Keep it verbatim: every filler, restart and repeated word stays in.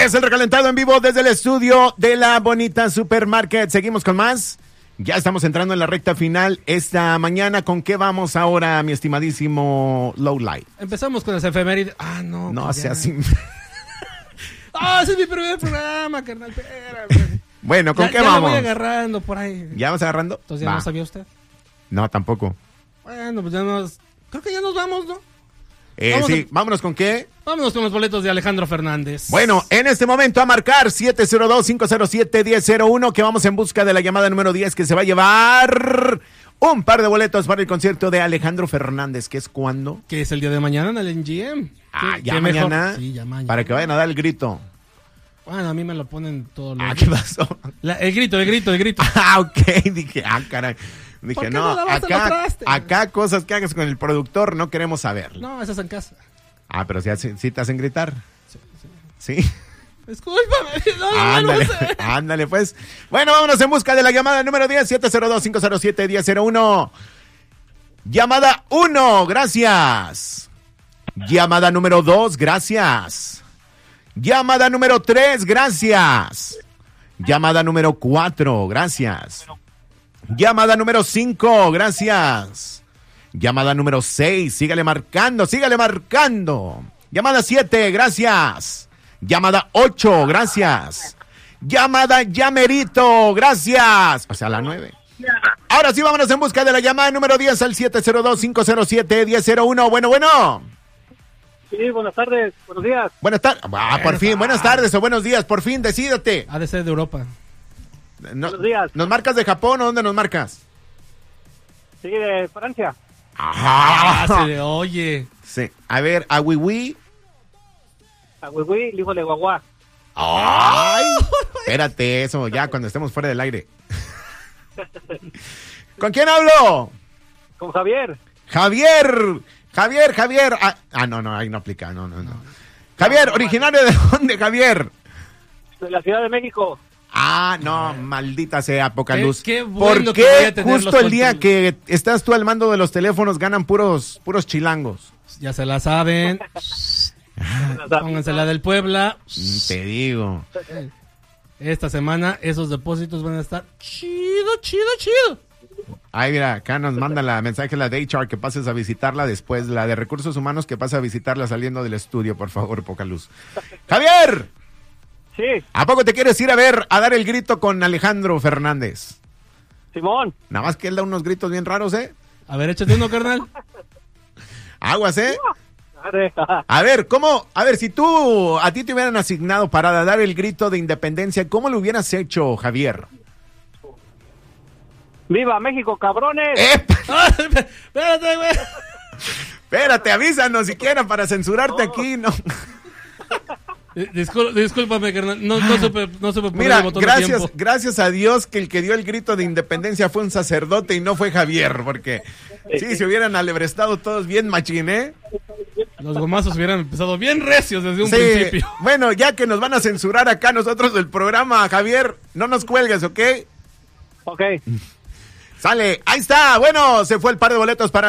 Es el recalentado en vivo desde el estudio de la bonita Supermarket. Seguimos con más. Ya estamos entrando en la recta final esta mañana. ¿Con qué vamos ahora, mi estimadísimo Lowlight? Empezamos con las efemérides. Ah, no. No, pues sea ya. así. Ah, ese es mi primer programa, carnal. Espérame. Bueno, ¿con ya, qué ya vamos? Ya voy agarrando por ahí. ¿Ya vas agarrando? Entonces, ¿ya Va. no sabía usted? No, tampoco. Bueno, pues ya nos... Creo que ya nos vamos, ¿no? Eh, Vamos sí, a- vámonos con qué. Vámonos con los boletos de Alejandro Fernández. Bueno, en este momento a marcar siete cero dos, cinco cero siete, uno cero cero uno, que vamos en busca de la llamada número diez, que se va a llevar un par de boletos para el concierto de Alejandro Fernández, que es cuando. Que es el día de mañana en el N G M. Ah, ¿Qué- ya qué mejor? mañana, Sí, ya mañana. para que vayan a dar el grito. Bueno, a mí me lo ponen todos los Ah, ¿qué pasó? La- el grito, el grito, el grito. Ah, ok, dije, ah, caray. Dije, ¿Por qué no, no lavaste los acá, trastes? acá cosas que hagas con el productor no queremos saber. No, esa es en casa. Ah, pero si, hace- si te hacen gritar. Sí, sí. Sí. Discúlpame. No, no, Ándale, no sé. ándale, pues. Bueno, vámonos en busca de la llamada número diez, siete cero dos, cinco cero siete, uno cero cero uno. Llamada uno, gracias. Llamada número dos, gracias. Llamada número tres, gracias. Llamada número cuatro, gracias. Llamada número cinco, gracias. Llamada número seis, sígale marcando, sígale marcando. Llamada siete, gracias. Llamada ocho, gracias. Llamada llamerito, gracias. O sea, la nueve. Ahora sí, vámonos en busca de la llamada número diez al siete cero dos, cinco cero siete, uno cero cero uno. Bueno, bueno. Sí, buenas tardes, buenos días. Buenas tardes. Ah, por fin, buenas tardes o buenos días. Por fin, decídete. Ha de ser de Europa. No- Buenos días. ¿Nos marcas de Japón o dónde nos marcas? Sí, de Francia. Ah, se le oye. Sí. A ver, a Wiwi. A Huihui, el hijo de Guagua. ¡Ay! Espérate, eso ya cuando estemos fuera del aire. ¿Con quién hablo? Con Javier. Javier. Javier, Javier. Ah, ah, no, no, ahí no aplica. No, no, no. Javier, ¿originario de dónde, Javier? De la Ciudad de México. Ah, no, maldita sea, poca Qué- luz. qué bueno ¿Por que voy a qué tener justo los el día controles? que estás tú al mando de los teléfonos ganan puros, puros chilangos? Ya se la saben. Pónganse la del Puebla. Mm, Te digo. Esta semana esos depósitos van a estar chido, chido, chido. Ay, mira, acá nos manda la mensaje la de H R que pases a visitarla después, la de Recursos Humanos que pase a visitarla saliendo del estudio, por favor, poca luz. Javier, Sí, ¿a poco te quieres ir a ver, a dar el grito con Alejandro Fernández? Simón. Nada más que él da unos gritos bien raros, ¿eh? A ver, échate uno, carnal. Aguas, ¿eh? Arre, ajá. A ver, ¿cómo? A ver, si tú, a ti te hubieran asignado para dar el grito de independencia, ¿cómo lo hubieras hecho, Javier? ¡Viva México, cabrones! ¡Eh! Ah, espérate, güey. Espérate, avísanos siquiera para censurarte aquí, ¿no? Eh, discul- discúlpame, carnal. No, no supe, no supe poner Mira, el botón a gracias, tiempo. gracias a Dios que el que dio el grito de independencia fue un sacerdote y no fue Javier, porque sí, se hubieran alebrestado todos bien machiné. Los gomazos hubieran empezado bien recios desde un Sí, principio. bueno, ya que nos van a censurar acá nosotros del programa, Javier, no nos cuelgues, ¿ok? Ok. Sale, ahí está, bueno, se fue el par de boletos para